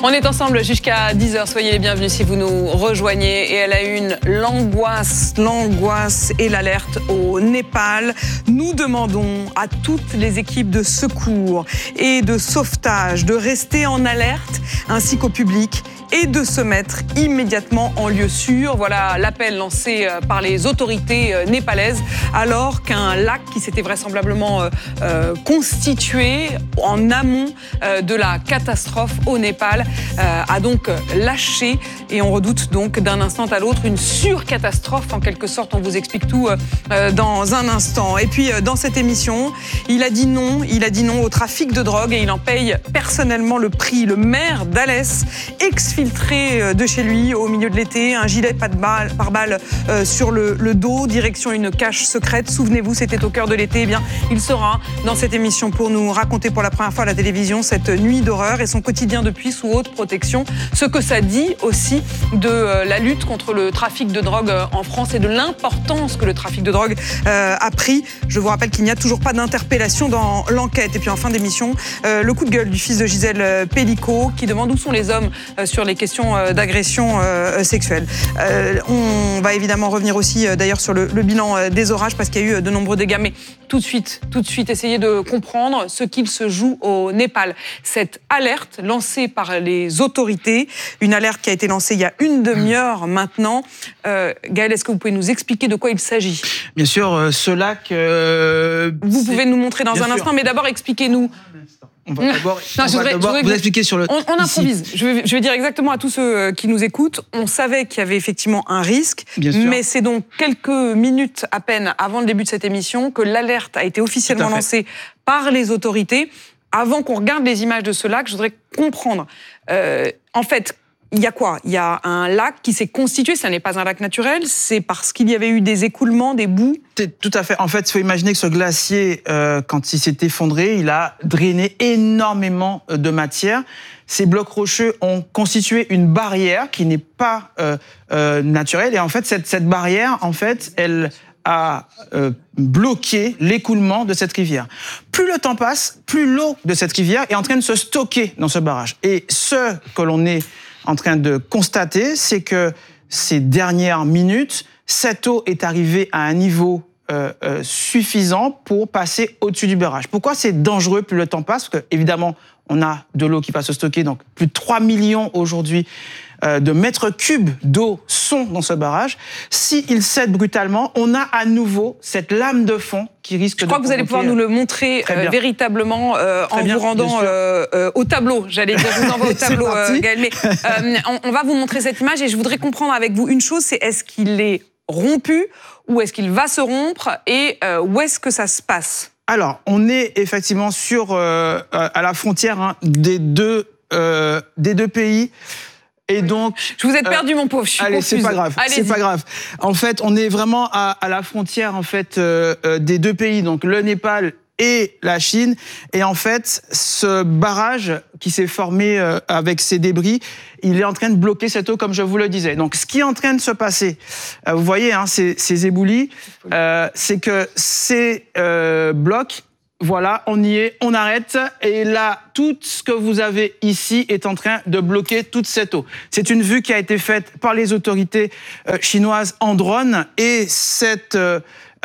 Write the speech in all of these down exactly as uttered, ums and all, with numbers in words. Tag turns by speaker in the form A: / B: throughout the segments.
A: On est ensemble jusqu'à dix heures, soyez les bienvenus si vous nous rejoignez. Et à la une, l'angoisse, l'angoisse et l'alerte au Népal. Nous demandons à toutes les équipes de secours et de sauvetage de rester en alerte, ainsi qu'au public, et de se mettre immédiatement en lieu sûr. Voilà l'appel lancé par les autorités népalaises, alors qu'un lac qui s'était vraisemblablement euh, constitué en amont euh, de la catastrophe au Népal euh, a donc lâché, et on redoute donc d'un instant à l'autre une surcatastrophe en quelque sorte. On vous explique tout euh, dans un instant. Et puis euh, dans cette émission, il a dit non, il a dit non au trafic de drogue et il en paye personnellement le prix. Le maire d'Alès, exfiltré de chez lui au milieu de l'été, un gilet pare-balles euh, sur le, le dos, direction une cache secrète. Souvenez-vous, c'était au cœur de l'été. Eh bien, il sera dans cette émission pour nous raconter pour la première fois à la télévision cette nuit d'horreur et son quotidien depuis sous haute protection. Ce que ça dit aussi de euh, la lutte contre le trafic de drogue euh, en France et de l'importance que le trafic de drogue euh, a pris. Je vous rappelle qu'il n'y a toujours pas d'interpellation dans l'enquête. Et puis en fin d'émission, euh, le coup de gueule du fils de Gisèle Pelicot qui demande où sont les hommes euh, sur les questions euh, d'agression euh, sexuelle. Euh, on va évidemment revenir aussi euh, d'ailleurs sur le, le bilan euh, des orages parce qu'il y a eu de nombreux dégâts. Mais tout de suite, tout de suite, essayez de comprendre ce qu'il se joue au Népal. Cette alerte lancée par les autorités, une alerte qui a été lancée il y a une demi-heure maintenant. Euh, Gaël, est-ce que vous pouvez nous expliquer de quoi il s'agit ?
B: Bien sûr, euh, ce lac... Euh,
A: vous pouvez nous montrer dans un
B: sûr.
A: instant, mais d'abord expliquez-nous.
B: On va d'abord,
A: non,
B: on
A: je
B: va
A: voudrais,
B: d'abord
A: je voudrais
B: vous
A: que...
B: expliquer sur le...
A: On, on improvise. Je vais, je vais dire exactement à tous ceux qui nous écoutent. On savait qu'il y avait effectivement un risque,
B: Bien sûr.
A: Mais c'est donc quelques minutes à peine avant le début de cette émission que l'alerte a été officiellement lancée par les autorités. Avant qu'on regarde les images de ce lac, je voudrais comprendre. Euh, en fait, il y a quoi ? Il y a un lac qui s'est constitué, ça n'est pas un lac naturel, c'est parce qu'il y avait eu des écoulements, des boues ?
B: Tout à fait. En fait, il faut imaginer que ce glacier, euh, quand il s'est effondré, il a drainé énormément de matière. Ces blocs rocheux ont constitué une barrière qui n'est pas euh, euh, naturelle. Et en fait, cette, cette barrière, en fait, elle a euh, bloqué l'écoulement de cette rivière. Plus le temps passe, plus l'eau de cette rivière est en train de se stocker dans ce barrage. Et ce que l'on est en train de constater, c'est que ces dernières minutes, cette eau est arrivée à un niveau euh, euh, suffisant pour passer au-dessus du barrage. Pourquoi c'est dangereux plus le temps passe ? Parce que, évidemment, on a de l'eau qui va se stocker, donc plus de trois millions aujourd'hui euh, de mètres cubes d'eau sont dans ce barrage. S'il cède brutalement, on a à nouveau cette lame de fond qui risque de...
A: Je crois que vous allez pouvoir nous le montrer euh, véritablement euh, en
B: bien,
A: vous rendant euh, euh, au tableau. J'allais dire, je vous envoie au tableau, euh, Gaël. Mais euh, on, on va vous montrer cette image et je voudrais comprendre avec vous une chose, c'est est-ce qu'il est rompu ou est-ce qu'il va se rompre et euh, où est-ce que ça se passe ?
B: Alors, on est effectivement sur euh, à la frontière hein, des deux euh, des deux pays. Et donc,
A: je vous ai perdu, euh, mon pauvre. Je suis
B: allez,
A: confuse.
B: c'est pas grave.
A: Allez-y.
B: C'est pas grave. En fait, on est vraiment à, à la frontière en fait euh, euh, des deux pays, donc le Népal et la Chine. Et en fait, ce barrage qui s'est formé euh, avec ces débris, il est en train de bloquer cette eau, comme je vous le disais. Donc, ce qui est en train de se passer, euh, vous voyez, hein, ces, ces éboulis, euh, c'est que ces euh, blocs, voilà, on y est, on arrête. Et là, tout ce que vous avez ici est en train de bloquer toute cette eau. C'est une vue qui a été faite par les autorités euh, chinoises en drone. Et cette... Euh,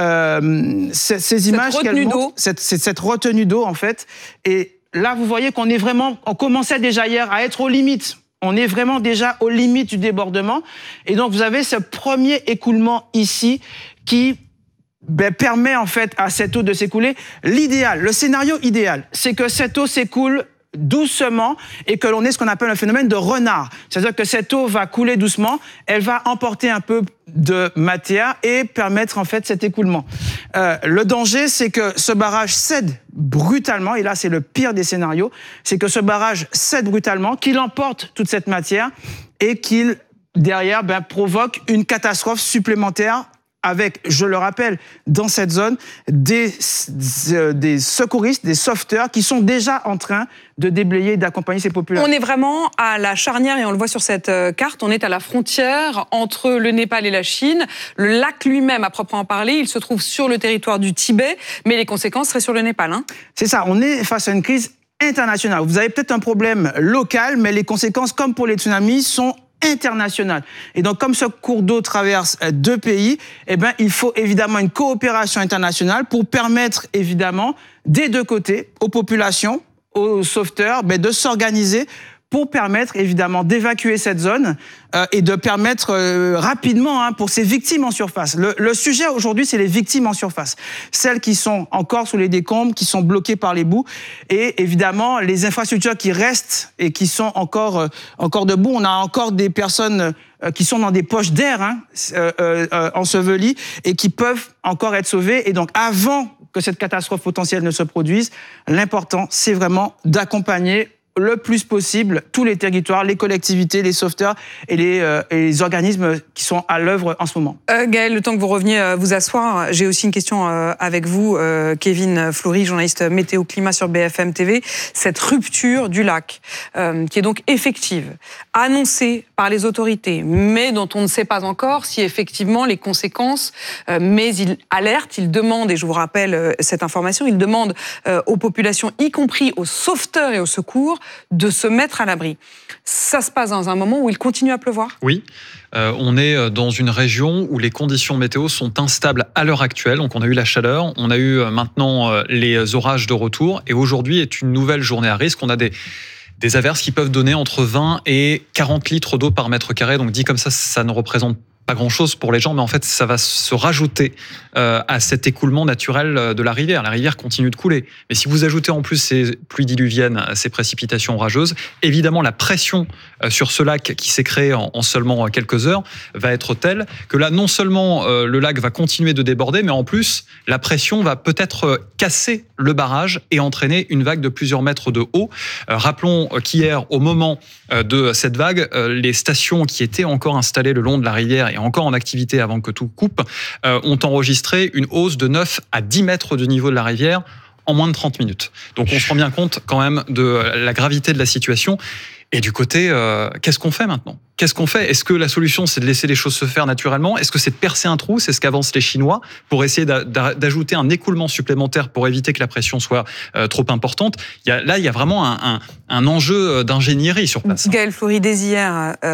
B: Euh, ces, ces images
A: cette retenue d'eau,
B: cette, cette retenue d'eau en fait, et là vous voyez qu'on est vraiment, on commençait déjà hier à être aux limites. On est vraiment déjà aux limites du débordement, et donc vous avez ce premier écoulement ici qui ben, permet en fait à cette eau de s'écouler. L'idéal, le scénario idéal, c'est que cette eau s'écoule doucement et que l'on ait ce qu'on appelle un phénomène de renard. C'est-à-dire que cette eau va couler doucement, elle va emporter un peu de matière et permettre en fait cet écoulement. Euh, le danger, c'est que ce barrage cède brutalement, et là c'est le pire des scénarios, c'est que ce barrage cède brutalement, qu'il emporte toute cette matière et qu'il, derrière, ben, provoque une catastrophe supplémentaire avec, je le rappelle, dans cette zone, des, des secouristes, des sauveteurs qui sont déjà en train de déblayer et d'accompagner ces populations.
A: On est vraiment à la charnière, et on le voit sur cette carte, on est à la frontière entre le Népal et la Chine. Le lac lui-même, à proprement parler, il se trouve sur le territoire du Tibet, mais les conséquences seraient sur le Népal. Hein.
B: C'est ça, on est face à une crise internationales. Vous avez peut-être un problème local, mais les conséquences, comme pour les tsunamis, sont internationales. Et donc, comme ce cours d'eau traverse deux pays, eh ben, il faut évidemment une coopération internationale pour permettre, évidemment, des deux côtés, aux populations, aux sauveteurs, ben, de s'organiser pour permettre évidemment d'évacuer cette zone euh, et de permettre euh, rapidement hein, pour ces victimes en surface. Le, le sujet aujourd'hui, c'est les victimes en surface. Celles qui sont encore sous les décombres, qui sont bloquées par les boues et évidemment les infrastructures qui restent et qui sont encore, euh, encore debout. On a encore des personnes euh, qui sont dans des poches d'air hein, euh, euh, ensevelies et qui peuvent encore être sauvées. Et donc avant que cette catastrophe potentielle ne se produise, l'important, c'est vraiment d'accompagner le plus possible tous les territoires, les collectivités, les sauveteurs et les, euh, et les organismes qui sont à l'œuvre en ce moment.
A: Euh, Gaël, le temps que vous reveniez euh, vous asseoir, j'ai aussi une question euh, avec vous, euh, Kevin Fleury, journaliste météo-climat sur B F M T V. Cette rupture du lac, euh, qui est donc effective, annoncée par les autorités, mais dont on ne sait pas encore si effectivement les conséquences, euh, mais il alerte, il demande, et je vous rappelle euh, cette information, il demande euh, aux populations, y compris aux sauveteurs et aux secours, de se mettre à l'abri. Ça se passe dans un moment où il continue à pleuvoir ?
C: Oui, euh, on est dans une région où les conditions météo sont instables à l'heure actuelle. Donc on a eu la chaleur, on a eu maintenant les orages de retour et aujourd'hui est une nouvelle journée à risque. On a des des averses qui peuvent donner entre vingt et quarante litres d'eau par mètre carré. Donc dit comme ça, ça ne représente pas grand-chose pour les gens, mais en fait, ça va se rajouter euh, à cet écoulement naturel de la rivière. La rivière continue de couler. Mais si vous ajoutez en plus ces pluies diluviennes, ces précipitations orageuses, évidemment, la pression euh, sur ce lac qui s'est créé en, en seulement quelques heures va être telle que là, non seulement euh, le lac va continuer de déborder, mais en plus, la pression va peut-être casser le barrage et entraîner une vague de plusieurs mètres de haut. Euh, rappelons qu'hier, au moment euh, de cette vague, euh, les stations qui étaient encore installées le long de la rivière et encore en activité avant que tout coupe, euh, ont enregistré une hausse de neuf à dix mètres du niveau de la rivière en moins de trente minutes. Donc on se rend bien compte quand même de la gravité de la situation. Et du côté, euh, qu'est-ce qu'on fait maintenant ? Qu'est-ce qu'on fait ? Est-ce que la solution, c'est de laisser les choses se faire naturellement ? Est-ce que c'est de percer un trou ? C'est ce qu'avancent les Chinois pour essayer d'ajouter un écoulement supplémentaire pour éviter que la pression soit euh, trop importante. Il y a, là, il y a vraiment un, un, un enjeu d'ingénierie sur place.
A: Gaël Fleury, dès hier, euh,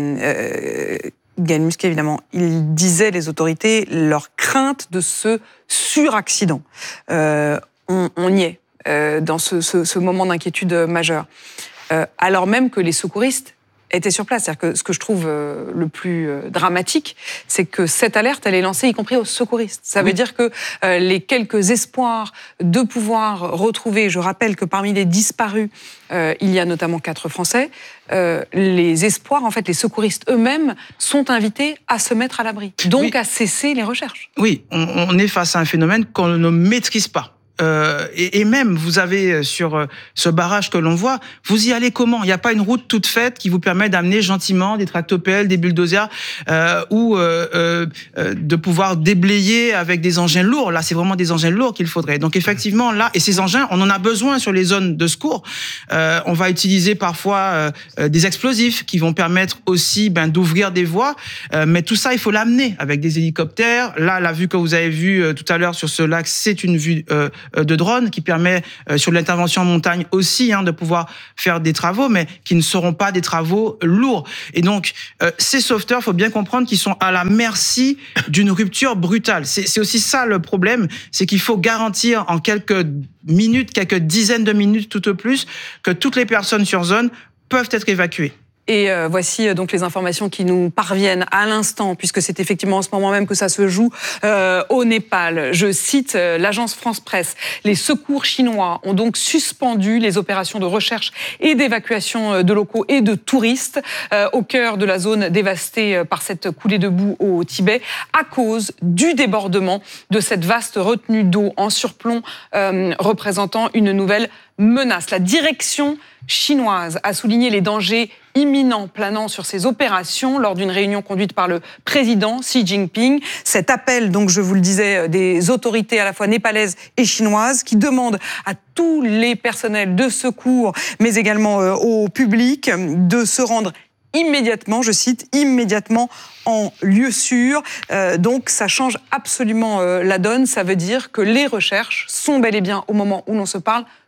A: euh, Gaël Musquet, évidemment, il disait, les autorités, leur crainte de ce suraccident. Euh, on, on y est, euh, dans ce, ce, ce moment d'inquiétude majeure. Euh, alors même que les secouristes étaient sur place. C'est-à-dire que ce que je trouve euh, le plus euh, dramatique, c'est que cette alerte, elle est lancée y compris aux secouristes. Ça oui. veut dire que euh, les quelques espoirs de pouvoir retrouver, je rappelle que parmi les disparus, euh, il y a notamment quatre Français, euh, les espoirs, en fait, les secouristes eux-mêmes sont invités à se mettre à l'abri, donc oui. à cesser les recherches.
B: Oui, on, on est face à un phénomène qu'on ne maîtrise pas. Euh, et, et même, vous avez sur euh, ce barrage que l'on voit, vous y allez comment ? Il n'y a pas une route toute faite qui vous permet d'amener gentiment des tractopelles, des bulldozers euh, ou euh, euh, de pouvoir déblayer avec des engins lourds. Là, c'est vraiment des engins lourds qu'il faudrait. Donc effectivement, là, et ces engins, on en a besoin sur les zones de secours. Euh, on va utiliser parfois euh, des explosifs qui vont permettre aussi ben, d'ouvrir des voies. Euh, mais tout ça, il faut l'amener avec des hélicoptères. Là, la vue que vous avez vue euh, tout à l'heure sur ce lac, c'est une vue euh, de drone qui permet euh, sur l'intervention en montagne aussi hein, de pouvoir faire des travaux, mais qui ne seront pas des travaux lourds. Et donc, euh, ces sauveteurs, il faut bien comprendre qu'ils sont à la merci d'une rupture brutale. C'est, c'est aussi ça le problème, c'est qu'il faut garantir en quelques minutes, quelques dizaines de minutes tout au plus, que toutes les personnes sur zone peuvent être évacuées.
A: Et euh, voici donc les informations qui nous parviennent à l'instant, puisque c'est effectivement en ce moment même que ça se joue euh, au Népal. Je cite euh, l'agence France Presse. Les secours chinois ont donc suspendu les opérations de recherche et d'évacuation de locaux et de touristes euh, au cœur de la zone dévastée par cette coulée de boue au Tibet à cause du débordement de cette vaste retenue d'eau en surplomb euh, représentant une nouvelle menace. La direction chinoise a souligné les dangers imminents planant sur ces opérations lors d'une réunion conduite par le président Xi Jinping. Cet appel, donc je vous le disais, des autorités à la fois népalaises et chinoises qui demandent à tous les personnels de secours, mais également euh, au public, de se rendre immédiatement, je cite, immédiatement en lieu sûr. Euh, donc ça change absolument euh, la donne. Ça veut dire que les recherches sont bel et bien, au moment où l'on se parle,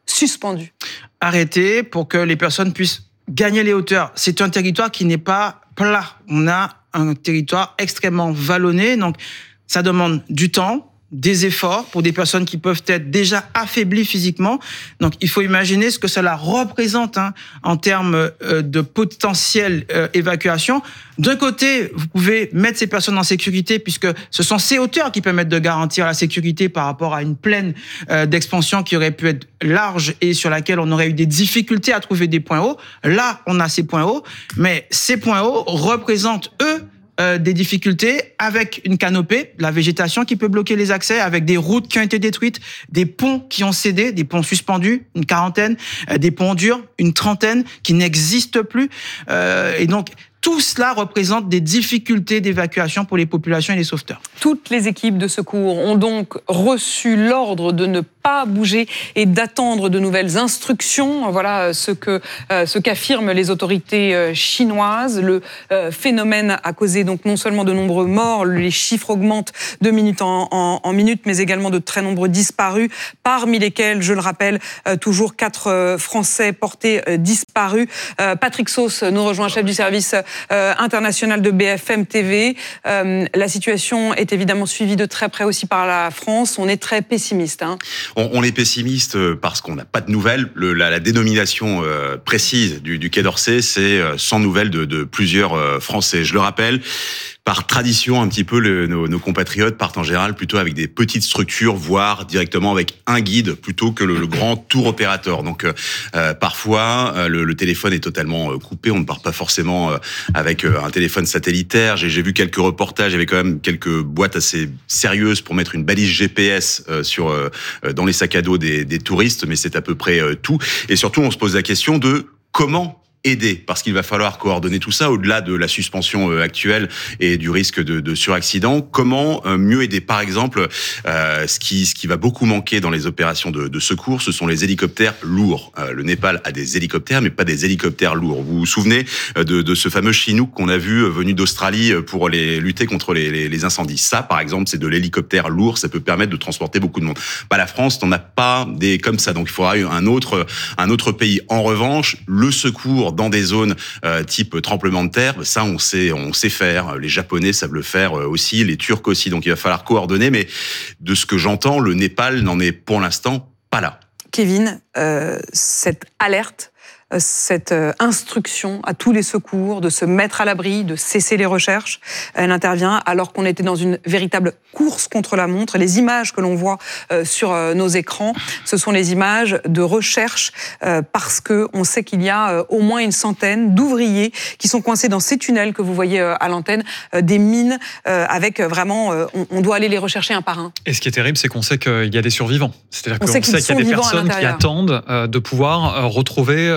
A: suspendus.
B: Arrêtés pour que les personnes puissent gagner les hauteurs. C'est un territoire qui n'est pas plat. On a un territoire extrêmement vallonné, donc ça demande du temps, des efforts pour des personnes qui peuvent être déjà affaiblies physiquement. Donc, il faut imaginer ce que cela représente hein, en termes euh, de potentielle euh, évacuation. D'un côté, vous pouvez mettre ces personnes en sécurité puisque ce sont ces hauteurs qui permettent de garantir la sécurité par rapport à une plaine euh, d'expansion qui aurait pu être large et sur laquelle on aurait eu des difficultés à trouver des points hauts. Là, on a ces points hauts, mais ces points hauts représentent, eux, Euh, des difficultés avec une canopée, la végétation qui peut bloquer les accès, avec des routes qui ont été détruites, des ponts qui ont cédé, des ponts suspendus, une quarantaine, euh, des ponts durs, une trentaine qui n'existent plus. Euh, et donc, tout cela représente des difficultés d'évacuation pour les populations et les sauveteurs.
A: Toutes les équipes de secours ont donc reçu l'ordre de ne pas bouger et d'attendre de nouvelles instructions. Voilà ce que euh, ce qu'affirment les autorités euh, chinoises. Le euh, phénomène a causé donc non seulement de nombreux morts, les chiffres augmentent de minute en, en, en minute, mais également de très nombreux disparus, parmi lesquels, je le rappelle, euh, toujours quatre euh, Français portés euh, disparus. Euh, Patrick Sauce nous rejoint, chef du service Euh, international de B F M T V. Euh, la situation est évidemment suivie de très près aussi par la France. On est très pessimiste. Hein.
D: On, on est pessimiste parce qu'on n'a pas de nouvelles. Le, la, la dénomination euh, précise du, du Quai d'Orsay, c'est euh, sans nouvelles de, de plusieurs euh, Français. Je le rappelle, par tradition, un petit peu, le, nos, nos compatriotes partent en général plutôt avec des petites structures, voire directement avec un guide, plutôt que le, le grand tour opérateur. Donc, euh, parfois, euh, le, le téléphone est totalement euh, coupé. On ne part pas forcément euh, avec euh, un téléphone satellitaire. J'ai, j'ai vu quelques reportages. Il y avait quand même quelques boîtes assez sérieuses pour mettre une balise G P S euh, sur euh, dans les sacs à dos des, des touristes, mais c'est à peu près euh, tout. Et surtout, on se pose la question de comment aider, parce qu'il va falloir coordonner tout ça au-delà de la suspension actuelle et du risque de, de suraccident. Comment mieux aider? Par exemple, euh, ce qui ce qui va beaucoup manquer dans les opérations de, de secours, ce sont les hélicoptères lourds. Euh, le Népal a des hélicoptères, mais pas des hélicoptères lourds. Vous vous souvenez de, de ce fameux Chinook qu'on a vu venu d'Australie pour les, lutter contre les, les, les incendies? Ça, par exemple, c'est de l'hélicoptère lourd. Ça peut permettre de transporter beaucoup de monde. Pas la France, on n'a pas des comme ça. Donc, il faudra un autre un autre pays. En revanche, le secours dans des zones euh, type tremblement de terre, ça on sait, on sait faire. Les Japonais savent le faire aussi, les Turcs aussi. Donc il va falloir coordonner. Mais de ce que j'entends, le Népal n'en est pour l'instant pas là.
A: Kevin, euh, cette alerte, cette instruction à tous les secours de se mettre à l'abri, de cesser les recherches. Elle intervient alors qu'on était dans une véritable course contre la montre. Les images que l'on voit sur nos écrans, ce sont les images de recherche parce qu'on sait qu'il y a au moins une centaine d'ouvriers qui sont coincés dans ces tunnels que vous voyez à l'antenne, des mines avec vraiment, on doit aller les rechercher un par un.
C: Et ce qui est terrible, c'est qu'on sait qu'il y a des survivants. C'est-à-dire
A: qu'on
C: qu'on
A: sait,
C: sait qu'il y a des personnes qui attendent de pouvoir retrouver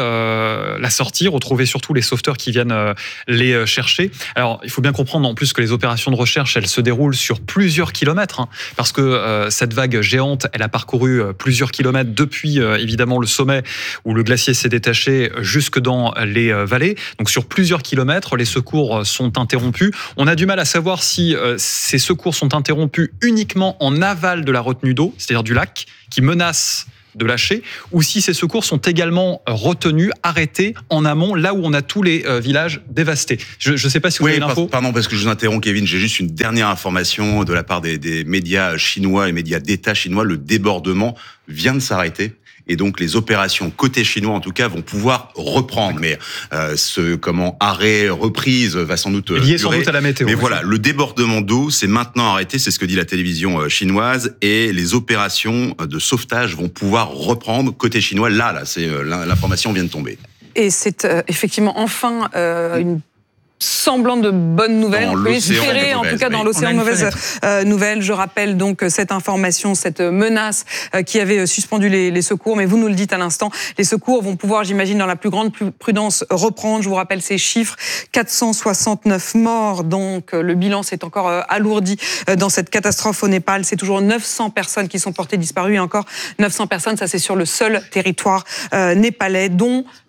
C: la sortie, retrouver surtout les sauveteurs qui viennent les chercher. Alors, il faut bien comprendre en plus que les opérations de recherche, elles se déroulent sur plusieurs kilomètres, hein, parce que euh, cette vague géante, elle a parcouru plusieurs kilomètres depuis euh, évidemment le sommet où le glacier s'est détaché jusque dans les euh, vallées. Donc sur plusieurs kilomètres, les secours sont interrompus. On a du mal à savoir si euh, ces secours sont interrompus uniquement en aval de la retenue d'eau, c'est-à-dire du lac, qui menace de lâcher, ou si ces secours sont également retenus, arrêtés en amont, là où on a tous les euh, villages dévastés. Je ne sais pas si vous
D: oui,
C: avez l'info.
D: Pardon, parce que je vous interromps, Kevin. J'ai juste une dernière information de la part des, des médias chinois et médias d'État chinois. Le débordement vient de s'arrêter. Et donc les opérations côté chinois en tout cas vont pouvoir reprendre. Mais euh, ce comment arrêt reprise va sans doute
C: lié
D: durer.
C: sans doute à la météo.
D: Mais voilà, le débordement d'eau c'est maintenant arrêté, c'est ce que dit la télévision chinoise, et les opérations de sauvetage vont pouvoir reprendre côté chinois. Là, là, c'est l'information vient de tomber.
A: Et c'est euh, effectivement enfin euh, une semblant de bonnes nouvelles, on peut espérer en tout cas dans l'océan de mauvaises euh, nouvelles. Je rappelle donc cette information, cette menace euh, qui avait suspendu les, les secours, mais vous nous le dites à l'instant, les secours vont pouvoir, j'imagine, dans la plus grande prudence reprendre. Je vous rappelle ces chiffres, quatre cent soixante-neuf morts, donc le bilan s'est encore euh, alourdi euh, dans cette catastrophe au Népal. C'est toujours neuf cents personnes qui sont portées disparues, et encore neuf cents personnes, ça c'est sur le seul territoire euh, népalais, dont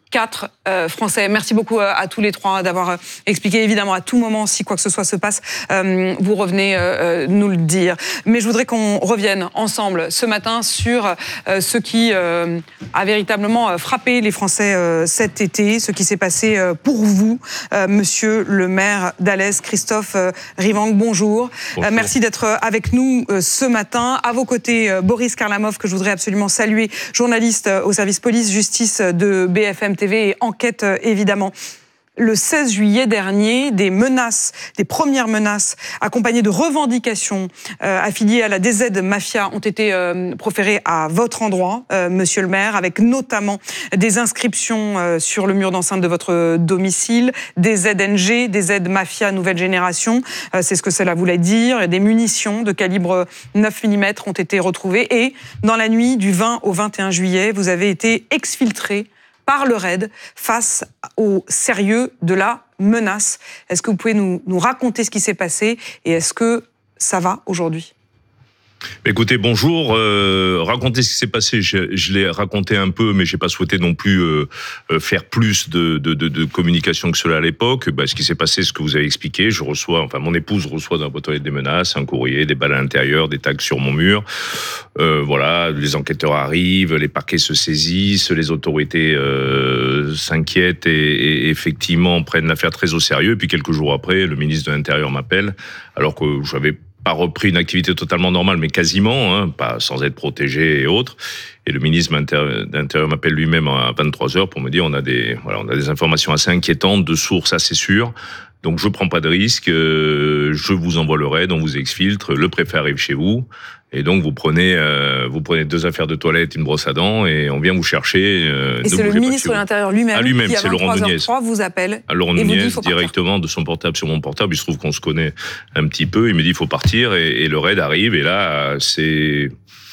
A: quatre euh, Français. Merci beaucoup euh, à tous les trois d'avoir euh, expliqué. Évidemment, à tout moment, si quoi que ce soit se passe, euh, vous revenez euh, nous le dire. Mais je voudrais qu'on revienne ensemble ce matin sur euh, ce qui euh, a véritablement frappé les Français euh, cet été, ce qui s'est passé euh, pour vous, euh, monsieur le maire d'Alès, Christophe euh, Rivang. Bonjour. bonjour. Euh, merci d'être avec nous euh, ce matin. À vos côtés, euh, Boris Karlamov, que je voudrais absolument saluer, journaliste euh, au service police-justice de B F M T V et Enquête, euh, évidemment. Le seize juillet dernier, des menaces, des premières menaces accompagnées de revendications euh, affiliées à la D Z Mafia ont été euh, proférées à votre endroit, euh, monsieur le maire, avec notamment des inscriptions euh, sur le mur d'enceinte de votre domicile, des Z N G, des Z Mafia nouvelle génération, euh, c'est ce que cela voulait dire, des munitions de calibre neuf millimètres ont été retrouvées et dans la nuit du vingt au vingt et un juillet, vous avez été exfiltré par le raid face au sérieux de la menace. Est-ce que vous pouvez nous, nous raconter ce qui s'est passé et est-ce que ça va aujourd'hui ?
E: Écoutez, bonjour. Euh, raconter ce qui s'est passé, je, je l'ai raconté un peu, mais j'ai pas souhaité non plus euh, faire plus de, de, de, de communication que cela à l'époque. Bah, ce qui s'est passé, ce que vous avez expliqué, je reçois, enfin mon épouse reçoit dans la boîte aux lettres des menaces, un courrier, des balles à l'intérieur, des tags sur mon mur. Euh, voilà, les enquêteurs arrivent, les parquets se saisissent, les autorités euh, s'inquiètent et, et effectivement prennent l'affaire très au sérieux. Et puis quelques jours après, le ministre de l'Intérieur m'appelle, alors que j'avais pas repris une activité totalement normale, mais quasiment, hein, pas sans être protégé et autres. Et le ministre de l'Intérieur m'appelle lui-même à vingt-trois heures pour me dire on a des, voilà, on a des informations assez inquiétantes, de sources assez sûres. Donc je prends pas de risque, euh, je vous envoie le raid, on vous exfiltre, le préfet arrive chez vous. Et donc vous prenez, euh, vous prenez deux affaires de toilette, une brosse à dents, et on vient vous chercher. Euh,
A: et c'est le ministre de l'Intérieur lui-même, ah, lui-même qui à vingt-trois heures trois vous appelle.
E: À Laurent Nunez, directement de son portable sur mon portable. Il se trouve qu'on se connaît un petit peu. Il me dit il faut partir, et, et le raid arrive. Et là, c'est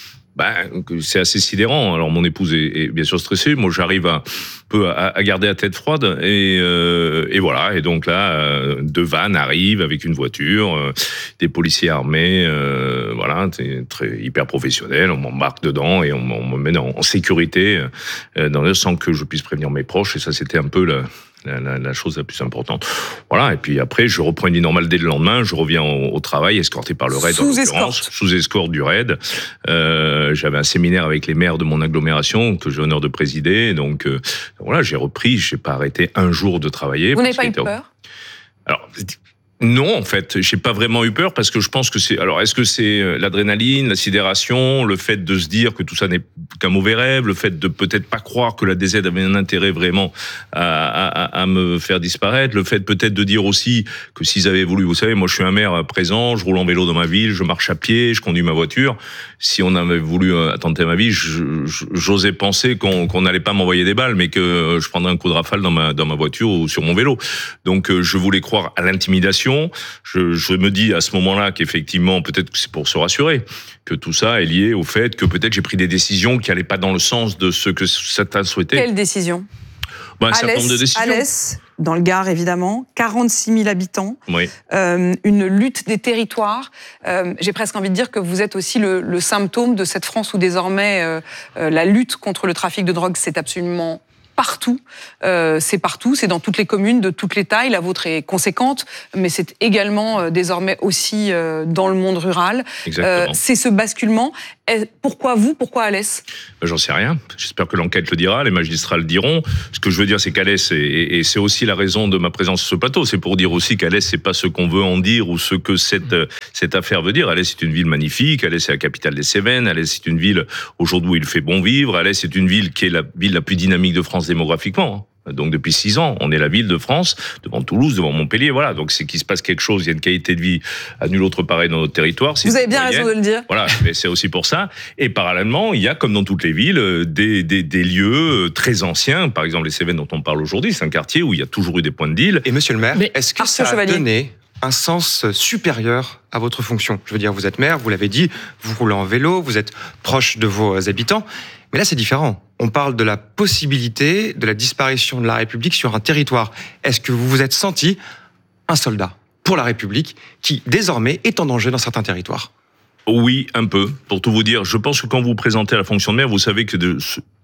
E: ben, c'est assez sidérant. Alors mon épouse est, est bien sûr stressée. Moi, j'arrive à peu à, à garder la tête froide. Et, euh, et voilà. Et donc là, euh, deux vannes arrivent avec une voiture, euh, des policiers armés. Euh, voilà, c'est très hyper professionnel. On m'embarque dedans et on, on me met en, en sécurité, euh, dans le, sans que je puisse prévenir mes proches. Et ça, c'était un peu la La, la, la chose la plus importante. Voilà, et puis après, je reprends une vie normale dès le lendemain, je reviens au, au travail, escorté par le raid,
A: sous escorte.
E: Sous escorte du raid. Euh, j'avais un séminaire avec les maires de mon agglomération, que j'ai l'honneur de présider, donc euh, voilà, j'ai repris, je n'ai pas arrêté un jour de travailler.
A: Vous n'avez pas eu peur ?
E: Alors, non, en fait, j'ai pas vraiment eu peur parce que je pense que c'est. Alors, est-ce que c'est l'adrénaline, la sidération, le fait de se dire que tout ça n'est qu'un mauvais rêve, le fait de peut-être pas croire que la D Z avait un intérêt vraiment à, à, à me faire disparaître, le fait peut-être de dire aussi que s'ils avaient voulu, vous savez, moi je suis un maire présent, je roule en vélo dans ma ville, je marche à pied, je conduis ma voiture. Si on avait voulu attenter à ma vie, j'osais penser qu'on qu'on n'allait pas m'envoyer des balles, mais que je prendrais un coup de rafale dans ma dans ma voiture ou sur mon vélo. Donc, je voulais croire à l'intimidation. Je, je me dis à ce moment-là qu'effectivement, peut-être que c'est pour se rassurer, que tout ça est lié au fait que peut-être j'ai pris des décisions qui n'allaient pas dans le sens de ce que certains souhaitaient.
A: Quelle décision ?
E: Ben, un certain nombre de décisions.
A: Alès, dans le Gard évidemment, quarante-six mille habitants,
E: oui.
A: euh, une lutte des territoires. Euh, j'ai presque envie de dire que vous êtes aussi le, le symptôme de cette France où désormais euh, euh, la lutte contre le trafic de drogue, c'est absolument partout, euh, c'est partout, c'est dans toutes les communes de toutes les tailles. La vôtre est conséquente, mais c'est également euh, désormais aussi euh, dans le monde rural.
E: Exactement. Euh,
A: c'est ce basculement. Pourquoi vous ? Pourquoi Alès ?
E: Ben, j'en sais rien. J'espère que l'enquête le dira, les magistrats le diront. Ce que je veux dire, c'est qu'Alès, et, et, et c'est aussi la raison de ma présence sur ce plateau, c'est pour dire aussi qu'Alès, c'est pas ce qu'on veut en dire ou ce que cette, cette affaire veut dire. Alès, c'est une ville magnifique. Alès, c'est la capitale des Cévennes. Alès, c'est une ville aujourd'hui où il fait bon vivre. Alès, c'est une ville qui est la ville la plus dynamique de France démographiquement. Donc depuis six ans, on est la ville de France, devant Toulouse, devant Montpellier, voilà. Donc c'est qu'il se passe quelque chose, il y a une qualité de vie à nul autre pareil dans notre territoire.
A: Vous avez bien raison de le dire.
E: Voilà, mais c'est aussi pour ça. Et parallèlement, il y a, comme dans toutes les villes, des, des, des lieux très anciens. Par exemple, les Cévennes dont on parle aujourd'hui, c'est un quartier où il y a toujours eu des points de deal.
F: Et monsieur le maire,
A: mais
F: est-ce que ça a
A: Chevalier.
F: donné un sens supérieur à votre fonction ? Je veux dire, vous êtes maire, vous l'avez dit, vous roulez en vélo, vous êtes proche de vos habitants. Mais là, c'est différent. On parle de la possibilité de la disparition de la République sur un territoire. Est-ce que vous vous êtes senti un soldat pour la République qui, désormais, est en danger dans certains territoires ?
E: Oui, un peu. Pour tout vous dire, je pense que quand vous vous présentez à la fonction de maire, vous savez que de,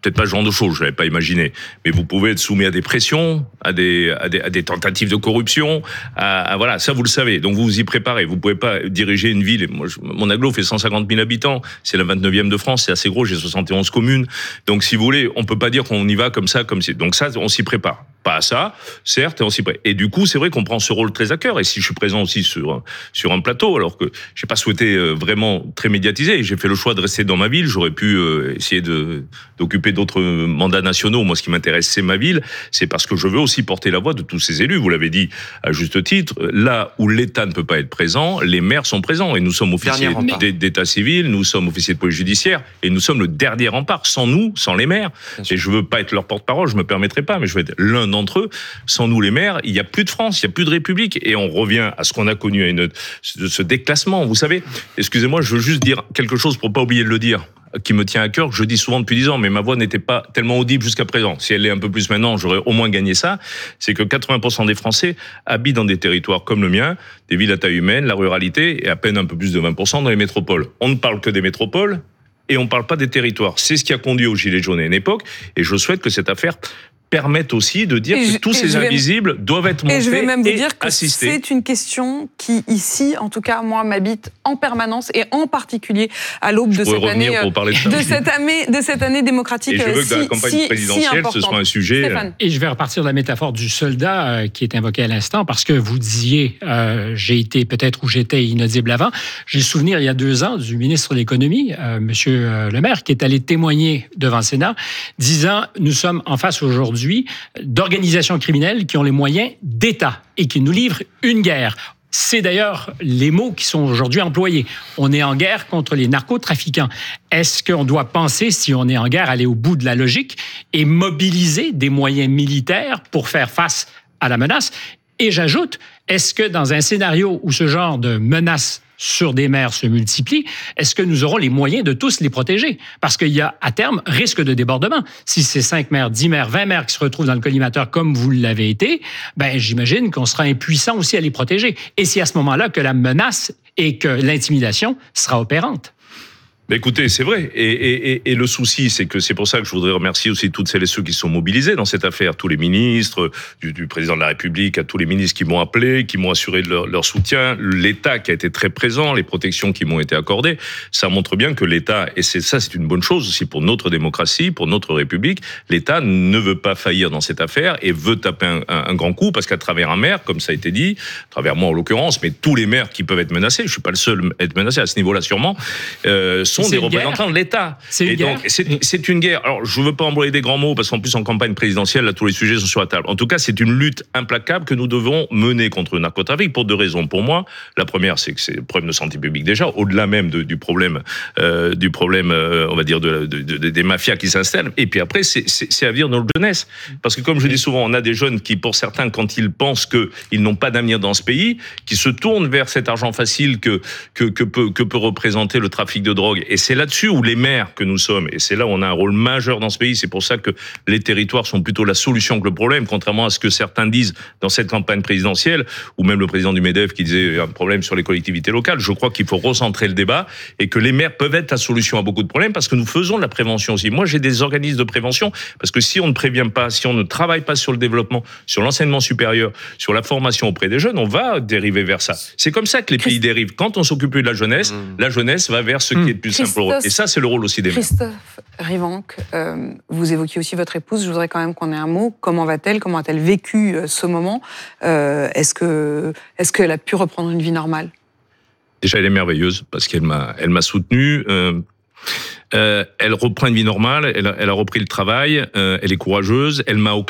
E: peut-être pas ce genre de choses, je l'avais pas imaginé. Mais vous pouvez être soumis à des pressions, à des, à des, à des tentatives de corruption, à, à, voilà, ça vous le savez. Donc vous vous y préparez. Vous pouvez pas diriger une ville. Moi, je, mon aglo fait cent cinquante mille habitants. C'est la vingt-neuvième de France. C'est assez gros. J'ai soixante et onze communes. Donc si vous voulez, on peut pas dire qu'on y va comme ça, comme si. Donc ça, on s'y prépare. Pas à ça, certes, et on s'y prépare. Et du coup, c'est vrai qu'on prend ce rôle très à cœur. Et si je suis présent aussi sur, sur un plateau, alors que j'ai pas souhaité vraiment très médiatiser, j'ai fait le choix de rester dans ma ville. J'aurais pu essayer de, d'occuper d'autres mandats nationaux. Moi, ce qui m'intéresse, c'est ma ville. C'est parce que je veux aussi porter la voix de tous ces élus. Vous l'avez dit à juste titre. Là où l'État ne peut pas être présent, les maires sont présents. Et nous sommes officiers d'état civil, nous sommes officiers de police judiciaire, et nous sommes le dernier rempart. Sans nous, sans les maires. Et je veux pas être leur porte-parole, je me permettrai pas, mais je veux être l'un d'entre eux. Sans nous, les maires, il y a plus de France, il y a plus de République. Et on revient à ce qu'on a connu, à une, ce déclassement. Vous savez, excusez-moi, je veux juste dire quelque chose pour pas oublier de le dire, qui me tient à cœur, que je dis souvent depuis dix ans, mais ma voix n'était pas tellement audible jusqu'à présent. Si elle l'est un peu plus maintenant, j'aurais au moins gagné ça. C'est que quatre-vingts pour cent des Français habitent dans des territoires comme le mien, des villes à taille humaine, la ruralité, et à peine un peu plus de vingt pour cent dans les métropoles. On ne parle que des métropoles, et on ne parle pas des territoires. C'est ce qui a conduit aux Gilets jaunes à une époque, et je souhaite que cette affaire permettent aussi de dire et que je, tous ces invisibles vais, doivent être montés et assistés. Et je vais même vous dire que
A: assistés. C'est une question qui, ici, en tout cas, moi, m'habite en permanence et en particulier à l'aube de cette année, de, de cette année, de cette année démocratique.
E: Et je veux que
A: si,
E: dans la campagne
A: si,
E: présidentielle,
A: si
E: ce soit un sujet.
G: Stéphane. Et je vais repartir de la métaphore du soldat euh, qui est invoquée à l'instant, parce que vous disiez, euh, j'ai été peut-être où j'étais inaudible avant. J'ai le souvenir, il y a deux ans, du ministre de l'Économie, euh, M. Le Maire, qui est allé témoigner devant le Sénat, disant, nous sommes en face aujourd'hui d'organisations criminelles qui ont les moyens d'État et qui nous livrent une guerre. C'est d'ailleurs les mots qui sont aujourd'hui employés. On est en guerre contre les narcotrafiquants. Est-ce qu'on doit penser, si on est en guerre, aller au bout de la logique et mobiliser des moyens militaires pour faire face à la menace? Et j'ajoute, est-ce que dans un scénario où ce genre de menace sur des maires se multiplient, est-ce que nous aurons les moyens de tous les protéger? Parce qu'il y a, à terme, risque de débordement. Si c'est cinq maires, dix maires, vingt maires qui se retrouvent dans le collimateur comme vous l'avez été, ben, j'imagine qu'on sera impuissant aussi à les protéger. Et c'est à ce moment-là que la menace et que l'intimidation sera opérante.
E: Mais écoutez, c'est vrai. Et, et, et, et le souci, c'est que c'est pour ça que je voudrais remercier aussi toutes celles et ceux qui sont mobilisés dans cette affaire, tous les ministres, du, du président de la République, à tous les ministres qui m'ont appelé, qui m'ont assuré de leur, leur soutien, l'État qui a été très présent, les protections qui m'ont été accordées. Ça montre bien que l'État, et c'est ça, c'est une bonne chose aussi pour notre démocratie, pour notre République, l'État ne veut pas faillir dans cette affaire et veut taper un, un, un grand coup, parce qu'à travers un maire, comme ça a été dit, à travers moi en l'occurrence, mais tous les maires qui peuvent être menacés, je suis pas le seul à être menacé à ce niveau-là sûrement, euh, sont des représentants de l'État.
G: C'est une
E: et
G: guerre.
E: donc, c'est, c'est une guerre. Alors, je ne veux pas employer des grands mots, parce qu'en plus, en campagne présidentielle, là, tous les sujets sont sur la table. En tout cas, c'est une lutte implacable que nous devons mener contre le narcotrafic pour deux raisons. Pour moi, la première, c'est que c'est un problème de santé publique déjà, au-delà même de, du problème, euh, du problème, euh, on va dire, de, de, de, des mafias qui s'installent. Et puis après, c'est, c'est, c'est à dire notre jeunesse. Parce que, comme je dis souvent, on a des jeunes qui, pour certains, quand ils pensent qu'ils n'ont pas d'avenir dans ce pays, qui se tournent vers cet argent facile que, que, que, peut, que peut représenter le trafic de drogue. Et c'est là-dessus où les maires que nous sommes, et c'est là où on a un rôle majeur dans ce pays, c'est pour ça que les territoires sont plutôt la solution que le problème, contrairement à ce que certains disent dans cette campagne présidentielle, ou même le président du MEDEF qui disait un problème sur les collectivités locales. Je crois qu'il faut recentrer le débat et que les maires peuvent être la solution à beaucoup de problèmes, parce que nous faisons de la prévention aussi. Moi, j'ai des organismes de prévention, parce que si on ne prévient pas, si on ne travaille pas sur le développement, sur l'enseignement supérieur, sur la formation auprès des jeunes, on va dériver vers ça. C'est comme ça que les pays dérivent. Quand on s'occupe de la jeunesse, mmh. la jeunesse va vers ce qui est le plus simple. Et ça, c'est le rôle aussi des maires.
A: Christophe Rivanc, euh, vous évoquiez aussi votre épouse. Je voudrais quand même qu'on ait un mot. Comment va-t-elle? Comment a-t-elle vécu euh, ce moment? euh, Est-ce que, est-ce qu'elle a pu reprendre une vie normale?
E: Déjà, elle est merveilleuse parce qu'elle m'a, elle m'a soutenu. Euh, euh, elle reprend une vie normale. Elle a, elle a repris le travail. Euh, elle est courageuse. Elle m'a